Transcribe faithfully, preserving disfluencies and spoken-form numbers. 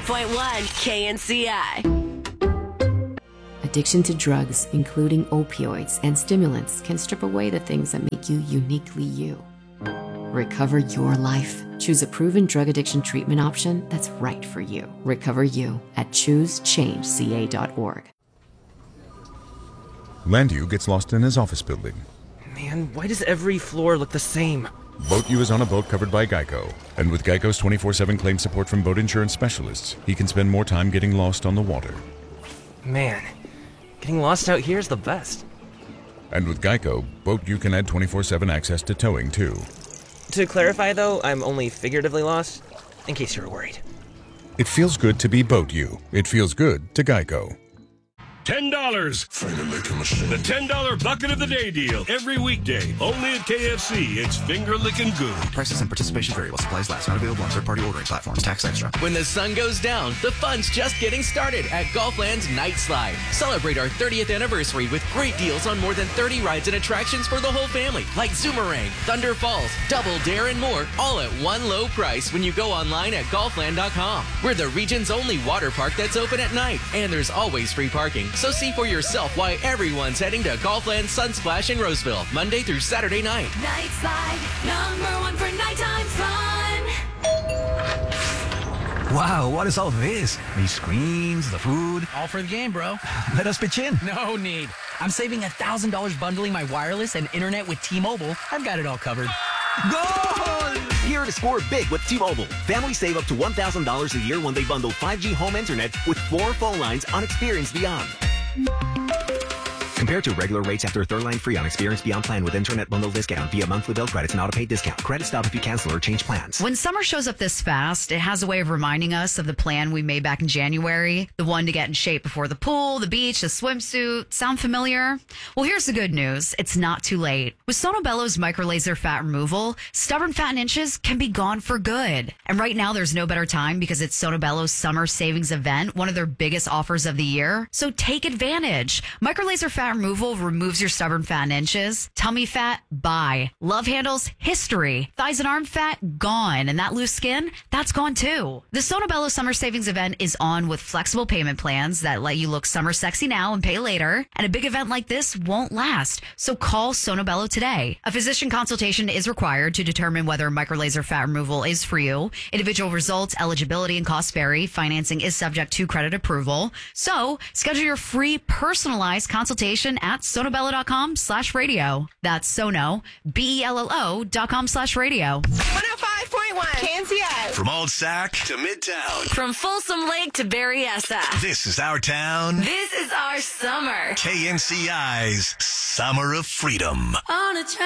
point one K N C I. Addiction to drugs, including opioids and stimulants, can strip away the things that make you uniquely you. Recover your life. Choose a proven drug addiction treatment option that's right for you. Recover You at choose change c a dot org. Landu gets lost in his office building. Man, why does every floor look the same? Boat U is on a boat covered by Geico. And with Geico's twenty-four seven claim support from boat insurance specialists, he can spend more time getting lost on the water. Man, getting lost out here is the best. And with Geico, Boat U can add twenty-four seven access to towing, too. To clarify, though, I'm only figuratively lost, in case you were worried. It feels good to be Boat U. It feels good to Geico. ten dollars. The ten dollar bucket of the day deal. Every weekday. Only at K F C. It's finger licking good. Prices and participation vary while supplies last. Not available on third-party ordering platforms. Tax extra. When the sun goes down, the fun's just getting started at Golfland's Night Slide. Celebrate our thirtieth anniversary with great deals on more than thirty rides and attractions for the whole family, like Zoomerang, Thunder Falls, Double Dare, and more, all at one low price when you go online at golfland dot com. We're the region's only water park that's open at night, and there's always free parking. So see for yourself why everyone's heading to Golfland Sunsplash in Roseville, Monday through Saturday night. Night Slide, number one for nighttime fun. Wow, what is all this? These screens, the food. All for the game, bro. Let us pitch in. No need. I'm saving one thousand dollars bundling my wireless and internet with T-Mobile. I've got it all covered. Goal! Here to score big with T-Mobile. Families save up to one thousand dollars a year when they bundle five G home internet with four phone lines on Experience Beyond. Compared to regular rates after a third line free on Experience Beyond plan with internet bundle discount via monthly bill credits and auto-pay discount. Credit stop if you cancel or change plans. When summer shows up this fast, it has a way of reminding us of the plan we made back in January. The one to get in shape before the pool, the beach, the swimsuit. Sound familiar? Well, here's the good news. It's not too late. With Sono Bello's microlaser fat removal, stubborn fat and inches can be gone for good. And right now, there's no better time because it's Sono Bello's summer savings event, one of their biggest offers of the year. So take advantage. Microlaser fat removal removes your stubborn fat and inches. Tummy fat, bye. Love handles, history. Thighs and arm fat, gone. And that loose skin, that's gone too. The Sono Bello Summer Savings Event is on with flexible payment plans that let you look summer sexy now and pay later. And a big event like this won't last. So call Sono Bello today. A physician consultation is required to determine whether microlaser fat removal is for you. Individual results, eligibility, and costs vary. Financing is subject to credit approval. So schedule your free personalized consultation at sonobello.com slash radio. That's Sono, B E L L O dot com slash radio. one oh five point one K N C I. From Old Sac to Midtown. From Folsom Lake to Berryessa. This is our town. This is our summer. K N C I's Summer of Freedom. On a train.